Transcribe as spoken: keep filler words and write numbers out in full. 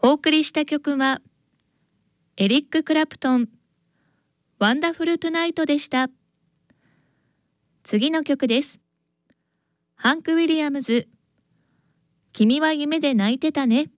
お送りした曲はエリック・クラプトン、ワンダフル・トゥナイトでした。次の曲です。ハンク・ウィリアムズ、君は夢で泣いてたね。